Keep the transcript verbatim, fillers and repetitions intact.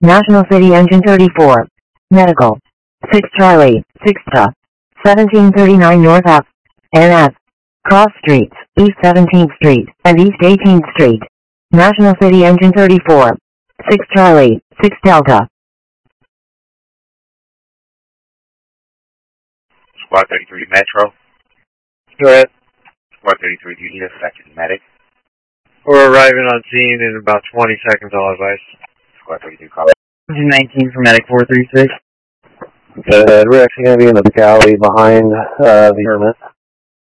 National City Engine thirty-four. Medical. six Charlie, six Ta. seventeen thirty-nine North F. N F. Cross Streets, East seventeenth Street, and East eighteenth Street. National City Engine thirty-four. six Charlie, six Delta. Squad thirty-three Metro. Go ahead. Squad thirty-three, do you need a second medic? We're arriving on scene in about twenty seconds, all advice. Squad thirty-three, call. Engine nineteen for medic four three six. Go ahead. We're actually going to be in the back alley behind uh, the Hermit.